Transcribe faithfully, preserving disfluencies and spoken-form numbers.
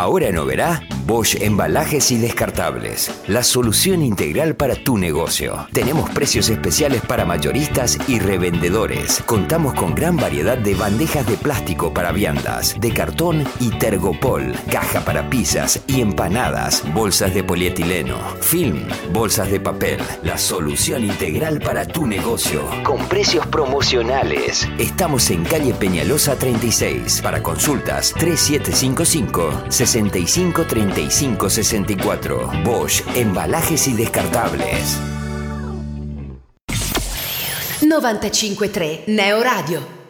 Ahora en Oberá, Bosch Embalajes y Descartables. La solución integral para tu negocio. Tenemos precios especiales para mayoristas y revendedores. Contamos con gran variedad de bandejas de plástico para viandas, de cartón y tergopol, caja para pizzas y empanadas, bolsas de polietileno, film, bolsas de papel. La solución integral para tu negocio. Con precios promocionales. Estamos en calle Peñalosa treinta y seis. Para consultas tres siete cinco cinco, seis cinco tres cinco seis cuatro. Bosch Embalajes y Descartables. novantacinque tre Neo Radio.